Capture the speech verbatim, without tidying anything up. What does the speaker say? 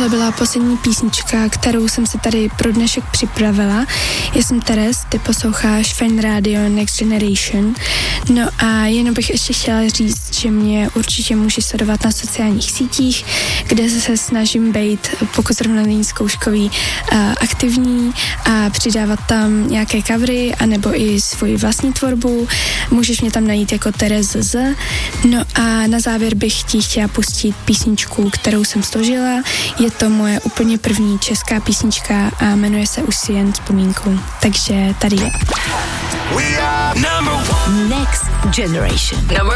tohle byla poslední písnička, kterou jsem si tady pro dnešek připravila. Já jsem Teres, ty posloucháš Fine Radio Next Generation. No a jenom bych ještě chtěla říct, že mě určitě můžeš sledovat na sociálních sítích, kde se snažím být, pokud zrovna není zkouškový, aktivní a přidávat tam nějaké covery, anebo i svoji vlastní tvorbu. Můžeš mě tam najít jako Teres Z. No a na závěr bych ti chtěla pustit písničku, kterou jsem složila. Je to moje úplně první česká písnička a jmenuje se Už si jen vzpomínku. Takže tady je. Next Generation.